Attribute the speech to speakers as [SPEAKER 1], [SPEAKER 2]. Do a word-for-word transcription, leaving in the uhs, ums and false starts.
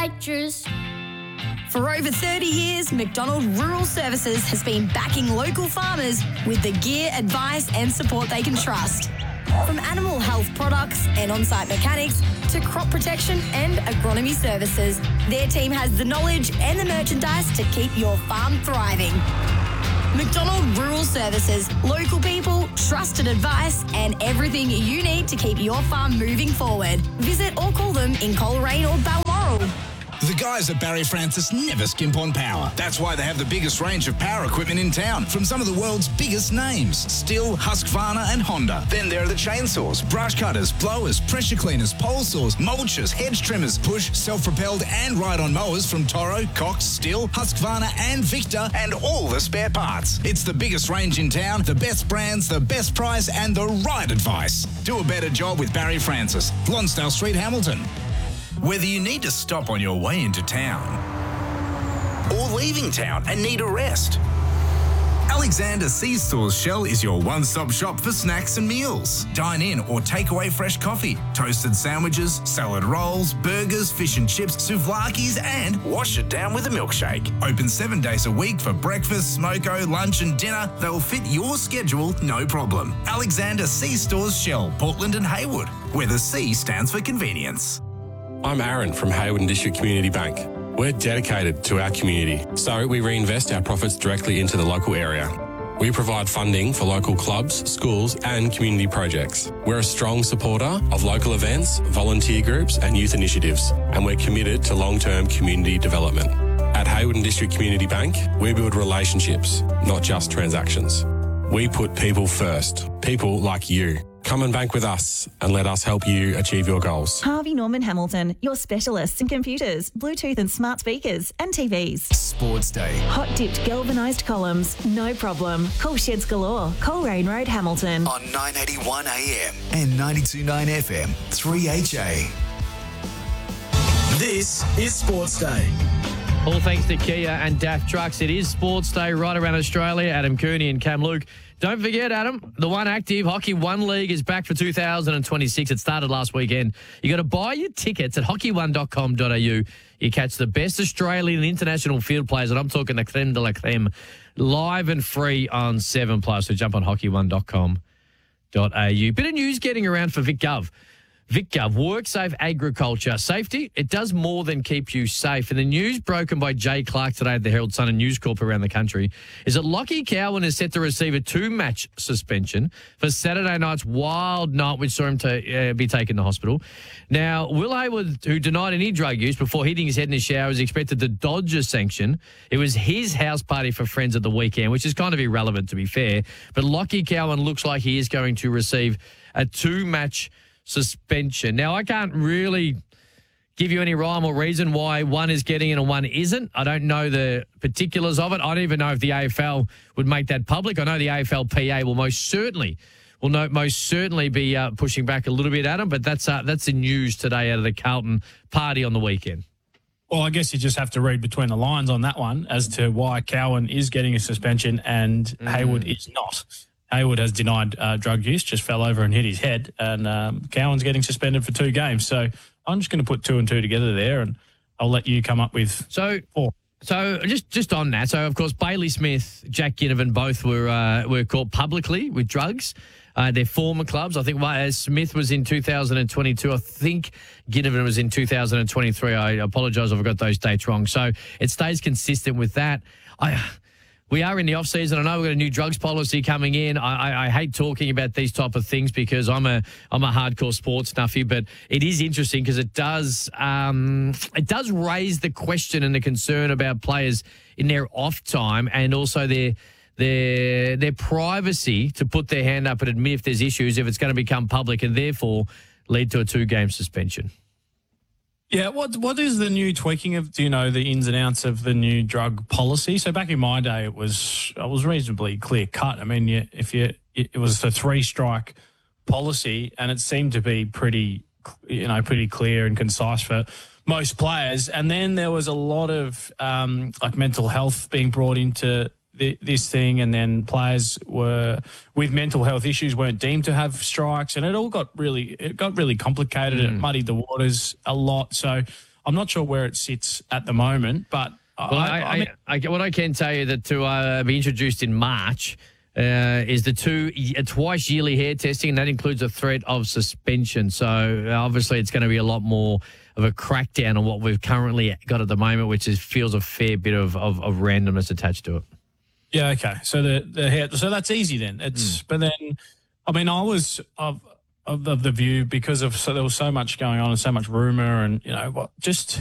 [SPEAKER 1] Actress.
[SPEAKER 2] For over thirty years, McDonald Rural Services has been backing local farmers with the gear, advice and support they can trust. From animal health products and on-site mechanics to crop protection and agronomy services, their team has the knowledge and the merchandise to keep your farm thriving. McDonald Rural Services, local people, trusted advice and everything you need to keep your farm moving forward. Visit or call them in Coleraine or Balmoral.
[SPEAKER 3] The guys at Barry Francis never skimp on power. That's why they have the biggest range of power equipment in town from some of the world's biggest names, Stihl, Husqvarna and Honda. Then there are the chainsaws, brush cutters, blowers, pressure cleaners, pole saws, mulchers, hedge trimmers, push, self-propelled and ride-on mowers from Toro, Cox, Stihl, Husqvarna and Victor, and all the spare parts. It's the biggest range in town, the best brands, the best price and the right advice. Do a better job with Barry Francis, Lonsdale Street, Hamilton. Whether you need to stop on your way into town or leaving town and need a rest, Alexander C-Stores Shell is your one-stop shop for snacks and meals. Dine in or take away fresh coffee, toasted sandwiches, salad rolls, burgers, fish and chips, souvlakis and wash it down with a milkshake. Open seven days a week for breakfast, smoko, lunch and dinner. They'll fit your schedule, no problem. Alexander C-Stores Shell, Portland and Haywood, where the C stands for convenience.
[SPEAKER 4] I'm Aaron from Hayward District Community Bank. We're dedicated to our community, so we reinvest our profits directly into the local area. We provide funding for local clubs, schools and community projects. We're a strong supporter of local events, volunteer groups and youth initiatives, and we're committed to long-term community development. At Hayward District Community Bank, we build relationships, not just transactions. We put people first, people like you. Come and bank with us and let us help you achieve your goals.
[SPEAKER 5] Harvey Norman Hamilton, your specialists in computers, Bluetooth and smart speakers and T Vs.
[SPEAKER 6] Sports Day.
[SPEAKER 5] Hot dipped galvanised columns, no problem. Call Sheds Galore, Coleraine Road, Hamilton.
[SPEAKER 6] On nine eighty-one A M and ninety-two point nine F M, three H A. This is Sports Day.
[SPEAKER 7] All thanks to Kia and D A F Trucks. It is Sports Day right around Australia. Adam Cooney and Cam Luke. Don't forget, Adam, the One Active Hockey One League is back for two thousand twenty-six. It started last weekend. You got to buy your tickets at hockey one dot com dot a u. You catch the best Australian and international field players, and I'm talking the creme de la creme, live and free on seven plus. So jump on hockey one dot com dot a u. Bit of news getting around for Vic Gov. VicGov, WorkSafe Agriculture. Safety, it does more than keep you safe. And the news broken by Jay Clark today at the Herald Sun and News Corp around the country is that Lockie Cowan is set to receive a two-match suspension for Saturday night's wild night, which saw him to, uh, be taken to hospital. Now, Will Hayward, who denied any drug use before hitting his head in the shower, is expected to dodge a sanction. It was his house party for friends at the weekend, which is kind of irrelevant, to be fair. But Lockie Cowan looks like he is going to receive a two-match suspension. Now, I can't really give you any rhyme or reason why one is getting it and one isn't. I don't know the particulars of it. I don't even know if the A F L would make that public. I know the A F L P A will most certainly will no, most certainly be uh, pushing back a little bit at him, but that's uh, that's the news today out of the Carlton party on the weekend.
[SPEAKER 8] Well, I guess you just have to read between the lines on that one as to why Cowan is getting a suspension and mm. Hayward is not. Hayward has denied uh, drug use, just fell over and hit his head, and um, Cowan's getting suspended for two games. So I'm just going to put two and two together there, and I'll let you come up with
[SPEAKER 7] so,
[SPEAKER 8] four.
[SPEAKER 7] So just just on that, so of course Bailey Smith, Jack Ginnivan both were uh, were caught publicly with drugs. Uh, their former clubs. I think uh, Smith was in two thousand twenty-two. I think Ginnivan was in two thousand twenty-three. I apologise if I got those dates wrong. So it stays consistent with that. I. We are in the off-season. I know we've got a new drugs policy coming in. I, I, I hate talking about these type of things because I'm a I'm a hardcore sports nuffy, but it is interesting because it does um, it does raise the question and the concern about players in their off time and also their their their privacy to put their hand up and admit if there's issues, if it's going to become public and therefore lead to a two-game suspension.
[SPEAKER 8] Yeah, what what is the new tweaking of? Do you know the ins and outs of the new drug policy? So back in my day, it was it was reasonably clear cut. I mean, you, if you it, it was a three strike policy, and it seemed to be pretty you know pretty clear and concise for most players. And then there was a lot of um, like mental health being brought into the, this thing, and then players were with mental health issues weren't deemed to have strikes, and it all got really it got really complicated. Mm. It muddied the waters a lot. So I'm not sure where it sits at the moment, but
[SPEAKER 7] Well, I, I,
[SPEAKER 8] I, mean,
[SPEAKER 7] I, I, what I can tell you that to uh, be introduced in March uh, is the two uh, twice yearly hair testing, and that includes a threat of suspension. So uh, obviously, it's going to be a lot more of a crackdown on what we've currently got at the moment, which is feels a fair bit of, of, of randomness attached to it.
[SPEAKER 8] yeah, okay. So the the hair, so that's easy then. It's
[SPEAKER 7] Mm.
[SPEAKER 8] but then, I mean, I was of of, of the view because of so there was so much going on and so much rumor, and you know what, just